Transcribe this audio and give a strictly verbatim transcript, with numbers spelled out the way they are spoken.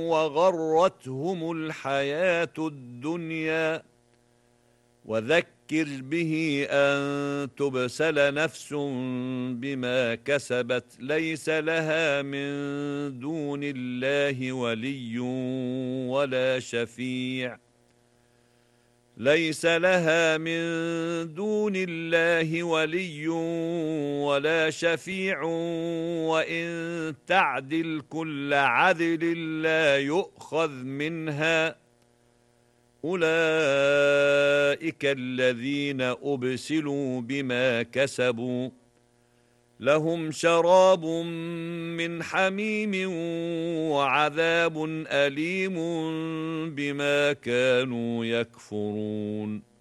وغرتهم الحياة الدنيا وذكر به أن تبسل نفس بما كسبت ليس لها من دون الله ولي ولا شفيع ليس لها من دون الله ولي ولا شفيع وإن تعدل كل عدل لا يؤخذ منها أولئك الذين أبسلوا بما كسبوا لهم شراب من حميم وعذاب أليم بما كانوا يكفرون